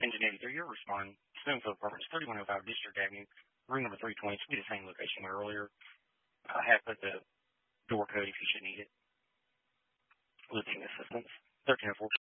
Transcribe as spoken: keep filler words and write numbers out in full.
Engine eighty-three, you're responding. Spoonfield Apartments, thirty-one oh five District Avenue, room number three twenty. It's be the same location where earlier. I have put the door code if you should need it.